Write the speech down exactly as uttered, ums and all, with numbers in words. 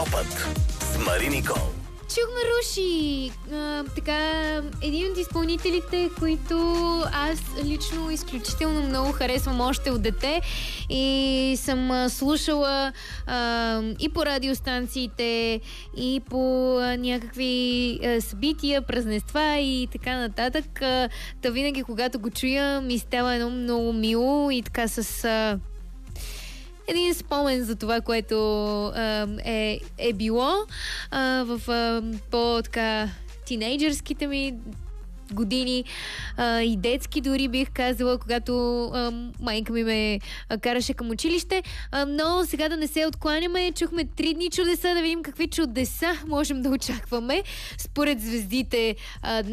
Топът с Мари Никол. Чухме Руши, а, така, един от изпълнителите, които аз лично изключително много харесвам още от дете и съм а, слушала а, и по радиостанциите, и по а, някакви а, събития, празненства и така нататък. А, та винаги, когато го чуя, ми става едно много мило и така с... А, един спомен за това, което а, е, е било а, в а, по-така тинейджърските ми години а, и детски дори бих казала, когато а, майка ми ме а, караше към училище. А, но сега да не се откланяме, чухме три дни чудеса, да видим какви чудеса можем да очакваме според звездите а,